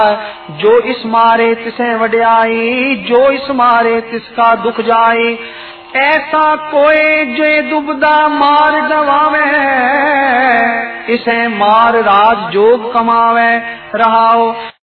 जो इस मारे तिसे वड्याई, जो इस मारे तिसका दुख जाए। ऐसा कोई जे दुबदा मार गवावे, इसे मार राज जोग कमावे। रहाओ